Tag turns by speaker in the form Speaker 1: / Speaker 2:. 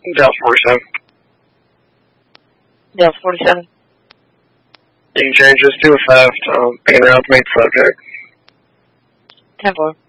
Speaker 1: Dallas 47.
Speaker 2: Dallas 47.
Speaker 1: You can change this to a theft. Being around the main subject.
Speaker 2: 10-4.